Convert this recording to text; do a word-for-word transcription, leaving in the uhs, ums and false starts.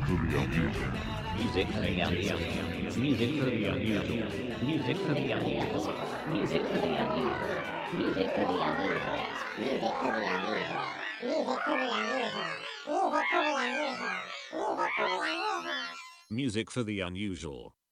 for the unusual. Music for the unusual. Music for the unusual. Music for the unusual. Music for the unusual. Music for the unusual. Music for the unusual. Music for the unusual. Music for the unusual. Music for the unusual. Music for the unusual.